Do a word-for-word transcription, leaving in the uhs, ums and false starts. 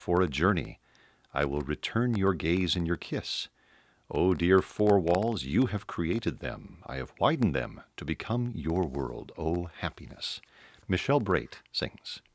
for a journey. I will return your gaze and your kiss. Oh, dear four walls, you have created them. I have widened them to become your world. Oh, happiness. Michelle Brate sings.